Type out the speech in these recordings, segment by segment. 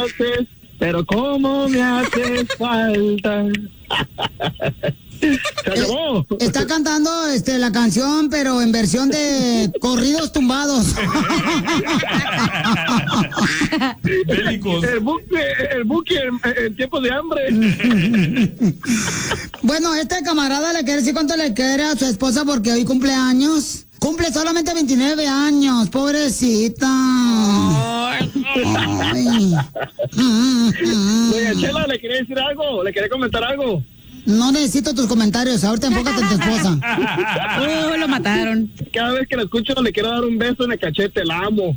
haces, pero cómo me haces falta. Se acabó. Está cantando la canción, pero en versión de corridos tumbados. El buque en tiempos de hambre. Bueno, este camarada le quiere decir cuánto le quiere a su esposa porque hoy cumple años. Cumple solamente 29 años, pobrecita. Doña Chela, ¿le quería decir algo? ¿Le quería comentar algo? No necesito tus comentarios, ahorita enfócate en tu esposa. Lo mataron. Cada vez que la escucho le quiero dar un beso en el cachete, la amo.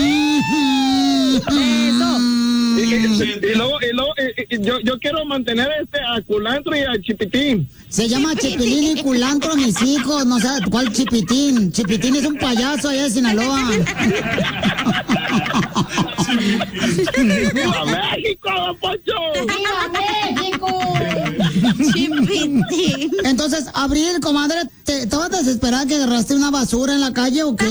Y luego, yo quiero mantener a Culantro y a Chipitín. Se llama Chipilín y Culantro, mis hijos. No sé cuál Chipitín. Chipitín es un payaso allá de Sinaloa. ¡Viva México, don Poncho! ¡Viva México! Chipitín. Entonces, Abril, comadre, ¿estabas desesperada que agarraste una basura en la calle o qué?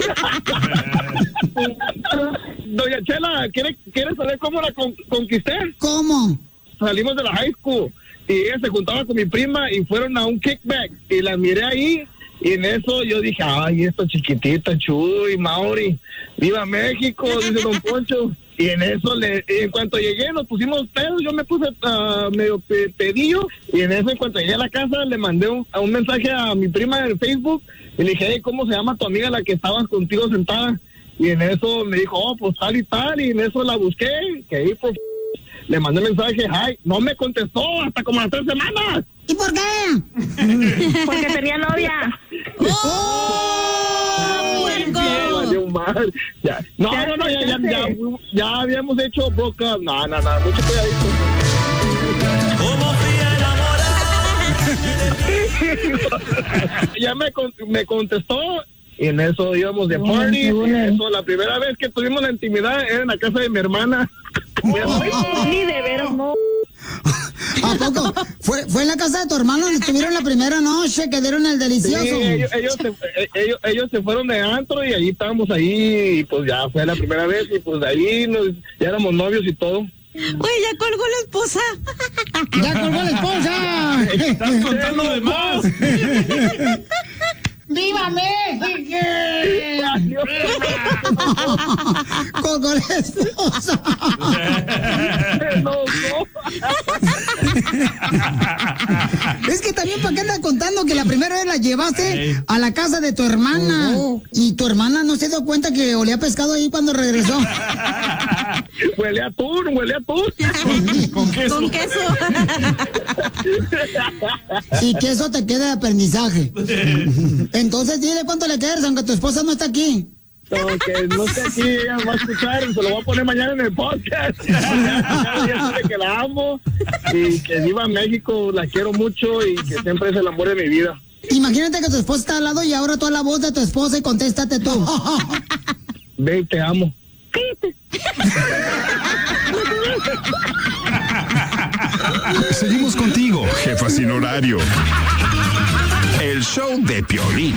Doña Chela, ¿quieres saber cómo la conquisté? ¿Cómo? Salimos de la high school y ella se juntaba con mi prima y fueron a un kickback y la miré ahí y en eso yo dije, ay, esta chiquitita, Chuy, Mauri, viva México, dice don Poncho. Y en eso, en cuanto llegué, nos pusimos pedos, yo me puse medio pedillo, y en eso, en cuanto llegué a la casa, le mandé un mensaje a mi prima en Facebook, y le dije, hey, ¿cómo se llama tu amiga la que estaba contigo sentada? Y en eso me dijo, oh, pues tal, y en eso la busqué, que ahí pues le mandé mensaje, ay, no me contestó hasta como las 3 semanas. ¿Y por qué? Porque tenía novia. Ya habíamos hecho broke up. No, mucho cuidadito. Como fui enamorada. Ya me contestó. Y en eso íbamos de party. Y en eso, la primera vez que tuvimos la intimidad era en la casa de mi hermana. Ni de veras, no. ¿A poco? ¿Fue en la casa de tu hermano donde estuvieron la primera noche que dieron el delicioso? Sí, ellos se fueron de antro y ahí estábamos ahí y pues ya fue la primera vez y pues de ahí ya éramos novios y todo. Oye, ya colgó la esposa. ¡Ya colgó la esposa! Estás contando de más. ¡Viva México! Colgó la esposa. Es que también, ¿para qué andas contando que la primera vez la llevaste a la casa de tu hermana? Y tu hermana no se dio cuenta que olía pescado ahí cuando regresó. Huele a atún. Con queso. Con queso. Y que eso te quede de aprendizaje. Entonces dile cuánto le quieres, aunque tu esposa no está aquí. Que no esté aquí, ella va a escuchar, se lo voy a poner mañana en el podcast. Ya sabe que la amo y que viva México, la quiero mucho y que siempre es el amor de mi vida. Imagínate que tu esposa está al lado y ahora tú a la voz de tu esposa y contéstate tú. Ve, te amo. Seguimos contigo, jefa sin horario. El show de Piolín.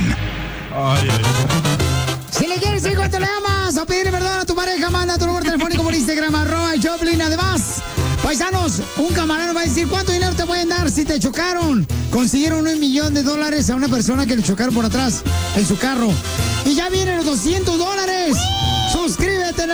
Si le quieres decir cuánto le amas o pedirle perdón a tu pareja, manda tu número telefónico por Instagram, @Choplin. Además, paisanos, un camarero va a decir cuánto dinero te pueden dar si te chocaron. Consiguieron $1 millón a una persona que le chocaron por atrás en su carro. Y ya vienen los $200. Suscríbete.